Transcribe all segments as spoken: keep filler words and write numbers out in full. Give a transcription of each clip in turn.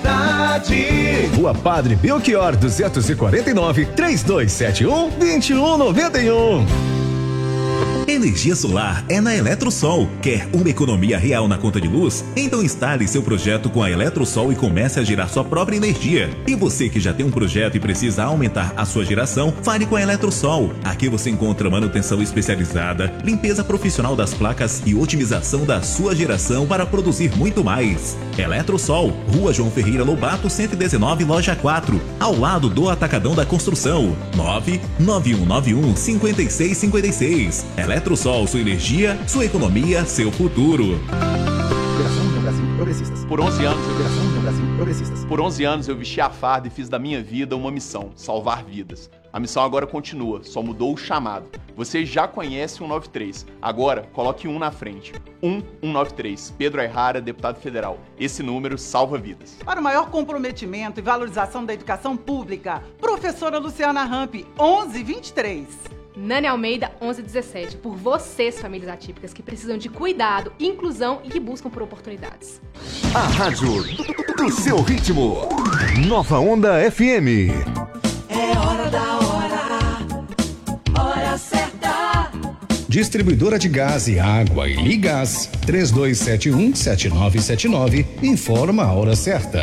cidade. Rua Padre Belchior duzentos e quarenta e nove, trinta e dois setenta e um, vinte e um noventa e um. Energia solar é na Eletrosol. Quer uma economia real na conta de luz? Então instale seu projeto com a Eletrosol e comece a gerar sua própria energia. E você que já tem um projeto e precisa aumentar a sua geração, fale com a Eletrosol. Aqui você encontra manutenção especializada, limpeza profissional das placas e otimização da sua geração para produzir muito mais. Eletrosol, Rua João Ferreira Lobato, cento e dezenove, loja quatro, ao lado do Atacadão da Construção. nove nove um nove um, cinco seis cinco seis. Eletrosol, sua energia, sua economia, seu futuro. Federação União Brasil Progressistas. Por onze anos eu Federação União Brasil Progressistas. Por onze anos eu vesti a farda e fiz da minha vida uma missão, salvar vidas. A missão agora continua, só mudou o chamado. Você já conhece o cento e noventa e três, agora coloque um na frente. um um nove três, Pedro Ayrara, deputado federal. Esse número salva vidas. Para o maior comprometimento e valorização da educação pública, professora Luciana Rampe, onze vinte e três. Nani Almeida, onze dezessete, por vocês, famílias atípicas, que precisam de cuidado, inclusão e que buscam por oportunidades. A rádio do, do seu ritmo. Nova Onda F M. É hora da hora, hora certa. Distribuidora de gás e água e Ligás, três dois sete um, sete nove sete nove, informa a hora certa.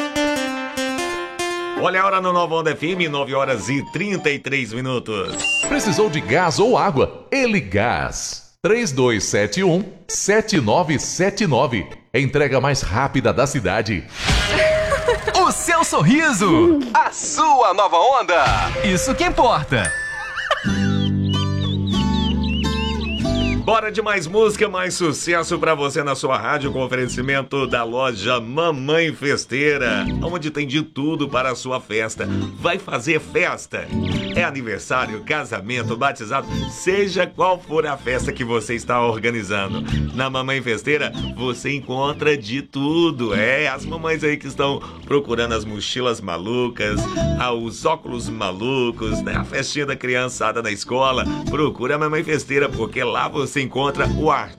Olha a hora no Nova Onda F M, nove horas e trinta e três minutos. Precisou de gás ou água? Eligás. três dois sete um, sete nove sete nove. Entrega mais rápida da cidade. O seu sorriso. A sua nova onda. Isso que importa. Bora de mais música, mais sucesso pra você na sua rádio, com oferecimento da loja Mamãe Festeira, onde tem de tudo para a sua festa. Vai fazer festa? É aniversário, casamento, batizado, seja qual for a festa que você está organizando. Na Mamãe Festeira você encontra de tudo. É, as mamães aí que estão procurando as mochilas malucas, os óculos malucos, né? A festinha da criançada na escola, procura a Mamãe Festeira, porque lá você encontra o arte.